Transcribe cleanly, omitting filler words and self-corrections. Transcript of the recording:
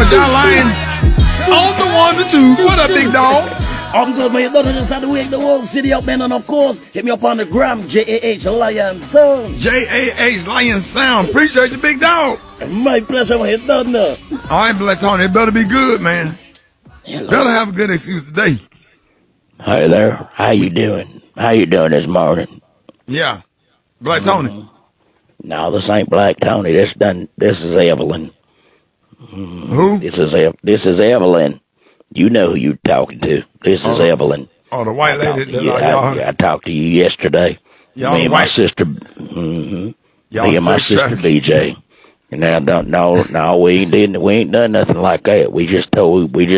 much y'all lying. On the 1 to 2. What up, big dog? I'm good, man. Don't understand the way the whole city up, man. And of course, hit me up on the gram, JAH Lion Sound. JAH Lion Sound. Appreciate you, big dog. My pleasure, man. It's done now. All right, Black Tony. It better be good, man. Hello. Better have a good excuse today. Hi there. How you doing? How you doing this morning? Yeah. Black Tony. No, this ain't Black Tony. This is Evelyn. Who? This is Evelyn. You know who you're talking to. This is Evelyn. Oh, the white lady that I talked to you yesterday. Y'all Me and my sister. Me and my sister BJ. And now, no, we ain't done nothing like that. We just